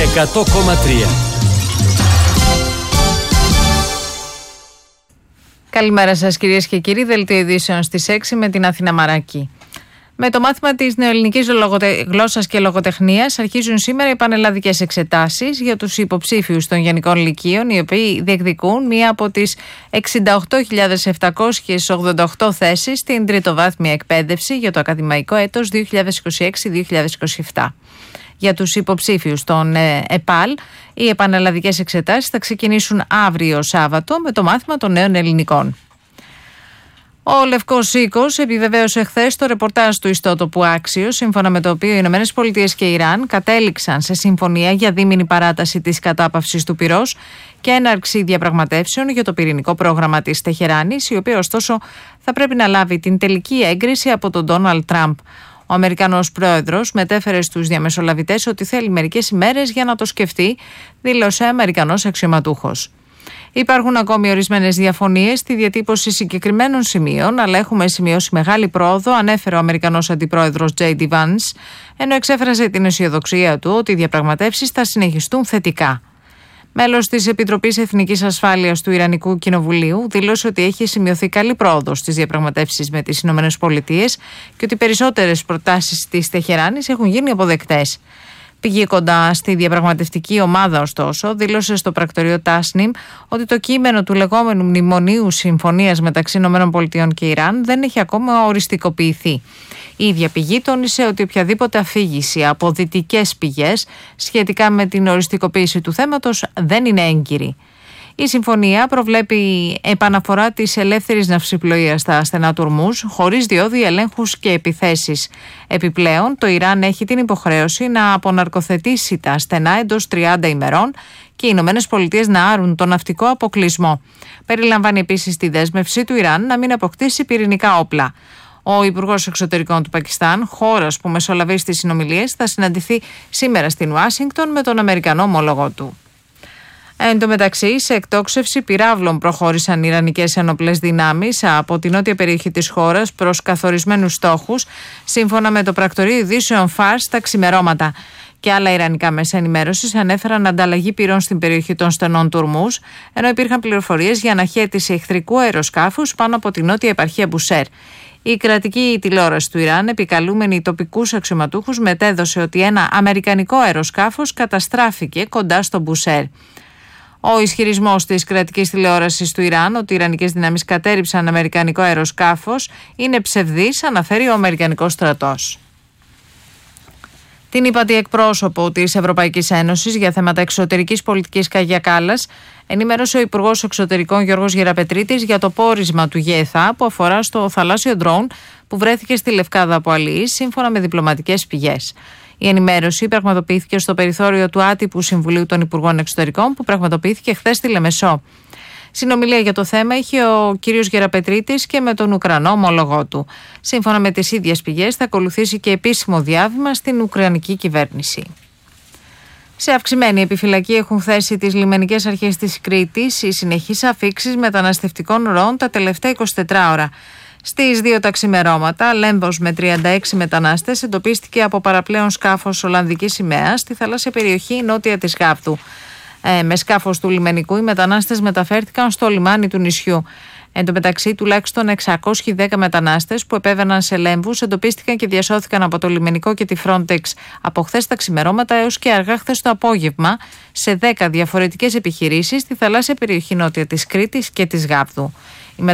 100,3. Καλημέρα σας κυρίες και κύριοι, δελτίο ειδήσεων στις 6 με την Αθήνα Μαράκη. Με το μάθημα της νεοελληνικής γλώσσας και λογοτεχνίας αρχίζουν σήμερα οι πανελλαδικές εξετάσεις για τους υποψήφιους των γενικών λυκείων, οι οποίοι διεκδικούν μία από τις 68.788 θέσεις στην τριτοβάθμια εκπαίδευση για το ακαδημαϊκό έτος 2026-2027. Για τους υποψήφιους των ΕΠΑΛ, οι επανελλαδικές εξετάσεις θα ξεκινήσουν αύριο Σάββατο με το μάθημα των νέων ελληνικών. Ο Λευκός Οίκος επιβεβαίωσε χθες το ρεπορτάζ του ιστότοπου Άξιος, σύμφωνα με το οποίο οι Ηνωμένες Πολιτείες και Ιράν κατέληξαν σε συμφωνία για δίμηνη παράταση της κατάπαυσης του πυρός και έναρξη διαπραγματεύσεων για το πυρηνικό πρόγραμμα της Τεχεράνης, η οποία ωστόσο θα πρέπει να λάβει την τελική έγκριση από τον Ντόναλντ Τραμπ. Ο Αμερικανός πρόεδρος μετέφερε στους διαμεσολαβητές ότι θέλει μερικές ημέρες για να το σκεφτεί, δήλωσε Αμερικανός αξιωματούχος. Υπάρχουν ακόμη ορισμένες διαφωνίες στη διατύπωση συγκεκριμένων σημείων, αλλά έχουμε σημειώσει μεγάλη πρόοδο, ανέφερε ο Αμερικανός αντιπρόεδρος J.D. Vance, ενώ εξέφρασε την αισιοδοξία του ότι οι διαπραγματεύσεις θα συνεχιστούν θετικά. Μέλος της Επιτροπής Εθνικής Ασφάλειας του Ιρανικού Κοινοβουλίου δήλωσε ότι έχει σημειωθεί καλή πρόοδος στις διαπραγματεύσεις με τις ΗΠΑ και ότι περισσότερες προτάσεις της Τεχεράνης έχουν γίνει αποδεκτές. Πηγή κοντά στη διαπραγματευτική ομάδα, ωστόσο, δήλωσε στο πρακτορείο Τάσνιμ ότι το κείμενο του λεγόμενου μνημονίου συμφωνίας μεταξύ ΗΠΑ και Ιράν δεν έχει ακόμα οριστικοποιηθεί. Η ίδια πηγή τόνισε ότι οποιαδήποτε αφήγηση από δυτικές πηγές σχετικά με την οριστικοποίηση του θέματος δεν είναι έγκυρη. Η συμφωνία προβλέπει επαναφορά της ελεύθερης ναυσιπλοείας στα στενά του Ορμούζ, χωρίς διόδια ελέγχους και επιθέσεις. Επιπλέον, το Ιράν έχει την υποχρέωση να αποναρκοθετήσει τα στενά εντός 30 ημερών και οι Ηνωμένες Πολιτείες να άρουν τον ναυτικό αποκλεισμό. Περιλαμβάνει επίσης τη δέσμευση του Ιράν να μην αποκτήσει πυρηνικά όπλα. Ο Υπουργός Εξωτερικών του Πακιστάν, χώρας που μεσολαβεί στις συνομιλίες, θα συναντηθεί σήμερα στην Ουάσιγκτον με τον Αμερικανό ομόλογο του. Εν τω μεταξύ, σε εκτόξευση πυράβλων προχώρησαν ιρανικές ενόπλες δυνάμεις από την νότια περιοχή της χώρας προς καθορισμένους στόχους, σύμφωνα με το πρακτορείο ειδήσεων Φάρς τα ξημερώματα. Και άλλα ιρανικά μέσα ενημέρωσης ανέφεραν ανταλλαγή πυρών στην περιοχή των στενών του Ορμούζ, ενώ υπήρχαν πληροφορίες για αναχέτηση εχθρικού αεροσκάφους πάνω από την νότια επαρχία Μπουσέρ. Η κρατική τηλεόραση του Ιράν, επικαλούμενη τοπικούς αξιωματούχους, μετέδωσε ότι ένα αμερικανικό αεροσκάφος καταστράφηκε κοντά στο Μπουσέρ. Ο ισχυρισμός της κρατικής τηλεόρασης του Ιράν ότι οι ιρανικές δυνάμεις κατέρριψαν αμερικανικό αεροσκάφος είναι ψευδής, αναφέρει ο Αμερικανικός στρατός. Την ύπατη εκπρόσωπο της Ευρωπαϊκής Ένωσης για θέματα εξωτερικής πολιτικής Καγιά Κάλλας ενημέρωσε ο Υπουργός Εξωτερικών Γιώργος Γεραπετρίτης για το πόρισμα του ΓΕΘΑ που αφορά στο θαλάσσιο ντρόουν που βρέθηκε στη Λευκάδα από αλληλείς, σύμφωνα με διπλωματικές πηγές. Η ενημέρωση πραγματοποιήθηκε στο περιθώριο του άτυπου Συμβουλίου των Υπουργών Εξωτερικών που πραγματοποιήθηκε χθες στη Λεμεσό. Συνομιλία για το θέμα είχε ο κύριος Γεραπετρίτης και με τον Ουκρανό ομόλογό του. Σύμφωνα με τις ίδιες πηγές, θα ακολουθήσει και επίσημο διάβημα στην Ουκρανική κυβέρνηση. Σε αυξημένη επιφυλακή έχουν θέσει τις λιμενικές αρχές της Κρήτης οι συνεχείς αφίξεις μεταναστευτικών ροών τα τελευταία 24 ώρα. Στις 2 τα ξημερώματα, Λέμβος με 36 μετανάστες εντοπίστηκε από παραπλέον σκάφος Ολλανδικής σημαίας στη θαλάσσια περιοχή νότια της Γάβδου. Με σκάφος του λιμενικού οι μετανάστες μεταφέρθηκαν στο λιμάνι του νησιού. Εν τω μεταξύ, τουλάχιστον 610 μετανάστες που επέβαιναν σε Λέμβους εντοπίστηκαν και διασώθηκαν από το λιμενικό και τη Frontex από χθες τα ξημερώματα έως και αργά χθες το απόγευμα σε 10 διαφορετικές επιχειρήσεις στη θαλάσσια περιοχή νότια της Κρήτης και της Γάβδου.